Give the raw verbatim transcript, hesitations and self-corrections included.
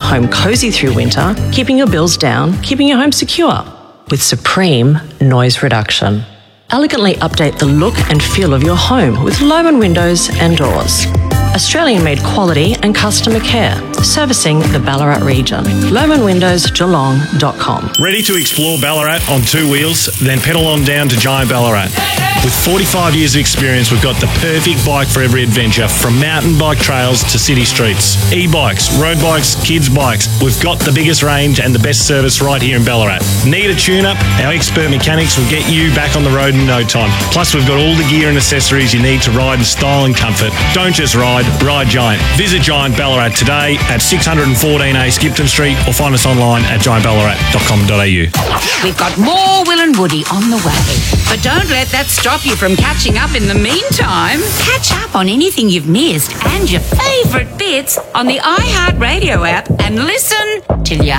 home cosy through winter, keeping your bills down, keeping your home secure. With Supreme Noise Reduction. Elegantly update the look and feel of your home with Lohmann windows and doors. Australian-made quality and customer care, servicing the Ballarat region. lohmann windows geelong dot com. Ready to explore Ballarat on two wheels? Then pedal on down to Giant Ballarat. With forty-five years of experience, we've got the perfect bike for every adventure, from mountain bike trails to city streets. E-bikes, road bikes, kids' bikes. We've got the biggest range and the best service right here in Ballarat. Need a tune-up? Our expert mechanics will get you back on the road in no time. Plus, we've got all the gear and accessories you need to ride in style and comfort. Don't just ride, ride Giant. Visit Giant Ballarat today at six fourteen A Skipton Street or find us online at giant ballarat dot com dot a u. We've got more Will and Woody on the way. But don't let that stop you from catching up in the meantime. Catch up on anything you've missed and your favourite bits on the iHeartRadio app and listen till you